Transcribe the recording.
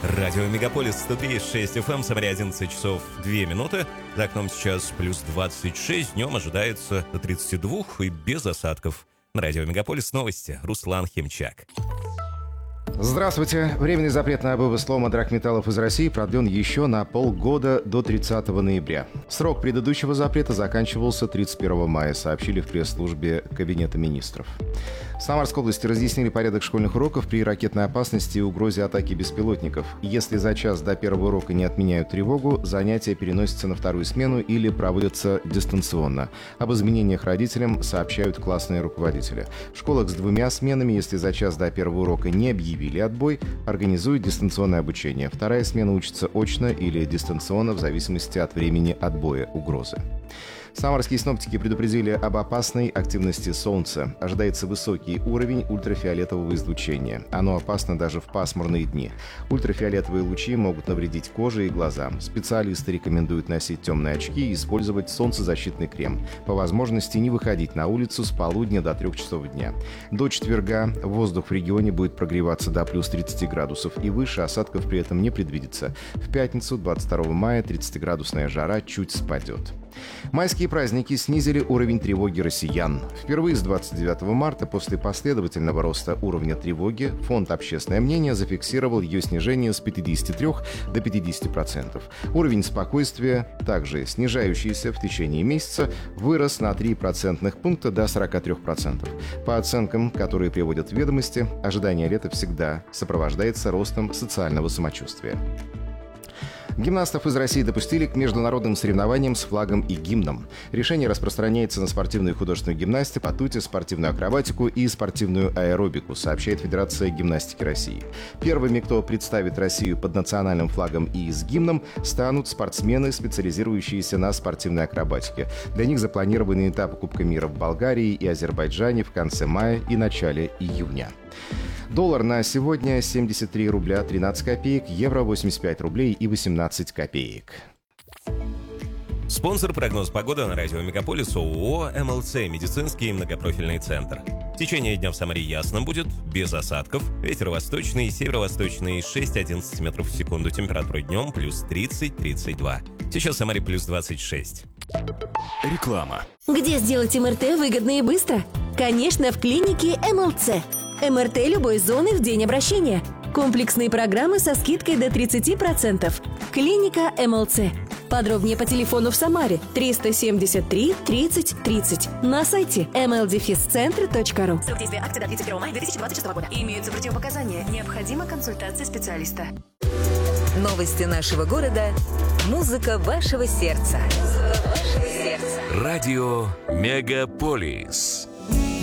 Радио Мегаполис 103.6 FM, Самаре 11 часов 2 минуты. За окном сейчас плюс 26, днем ожидается до 32 и без осадков. На Радио Мегаполис новости. Руслан Химчак. Здравствуйте. Временный запрет на вывоз лома драгметаллов из России продлен еще на полгода до 30 ноября. Срок предыдущего запрета заканчивался 31 мая, сообщили в пресс-службе Кабинета министров. В Самарской области разъяснили порядок школьных уроков при ракетной опасности и угрозе атаки беспилотников. Если за час до первого урока не отменяют тревогу, занятия переносятся на вторую смену или проводятся дистанционно. Об изменениях родителям сообщают классные руководители. В школах с 2 сменами, если за час до первого урока не объявили отбой, организуют дистанционное обучение. Вторая смена учится очно или дистанционно в зависимости от времени отбоя угрозы. Самарские синоптики предупредили об опасной активности Солнца. Ожидается высокий уровень ультрафиолетового излучения. Оно опасно даже в пасмурные дни. Ультрафиолетовые лучи могут навредить коже и глазам. Специалисты рекомендуют носить темные очки и использовать солнцезащитный крем. По возможности не выходить на улицу с полудня до 3 часов дня. До четверга воздух в регионе будет прогреваться до плюс 30 градусов и выше, осадков при этом не предвидится. В пятницу, 22 мая, 30-градусная жара чуть спадет. Майские праздники снизили уровень тревоги россиян. Впервые с 29 марта после последовательного роста уровня тревоги Фонд «Общественное мнение» зафиксировал ее снижение с 53 до 50%. Уровень спокойствия, также снижающийся в течение месяца, вырос на 3 процентных пункта до 43%. По оценкам, которые приводят в ведомости, ожидание лета всегда сопровождается ростом социального самочувствия. Гимнастов из России допустили к международным соревнованиям с флагом и гимном. Решение распространяется на спортивную и художественную гимнастику, батуте, спортивную акробатику и спортивную аэробику, сообщает Федерация гимнастики России. Первыми, кто представит Россию под национальным флагом и с гимном, станут спортсмены, специализирующиеся на спортивной акробатике. Для них запланированы этапы Кубка мира в Болгарии и Азербайджане в конце мая и начале июня. Доллар на сегодня 73 рубля 13 копеек, евро 85 рублей и 18 копеек. Спонсор прогноз погоды на Радио Мегаполис ООО «МЛЦ» медицинский многопрофильный центр. В течение дня в Самаре ясно будет, без осадков. Ветер восточный, северо-восточный 6-11 метров в секунду. Температура днем плюс 30-32. Сейчас в Самаре плюс 26. Реклама. Где сделать МРТ выгодно и быстро? Конечно, в клинике МЛЦ. МРТ любой зоны в день обращения. Комплексные программы со скидкой до 30%. Клиника МЛЦ. Подробнее по телефону в Самаре 373 30 30. На сайте mldefiscentr.ru. Срок действия акции до 31 мая 2026 года. Имеются противопоказания. Необходима консультация специалиста. Новости нашего города. Музыка вашего сердца. Радио Мегаполис.